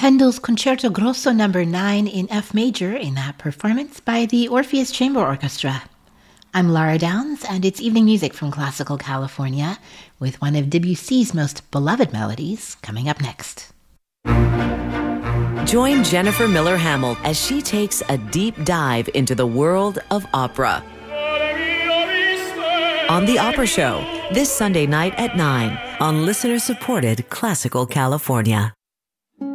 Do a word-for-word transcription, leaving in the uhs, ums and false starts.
Handel's Concerto Grosso number nine in F major in that performance by the Orpheus Chamber Orchestra. I'm Laura Downs, and it's evening music from Classical California with one of Debussy's most beloved melodies coming up next. Join Jennifer Miller Hamill as she takes a deep dive into the world of opera on The Opera Show this Sunday night at nine on listener-supported Classical California.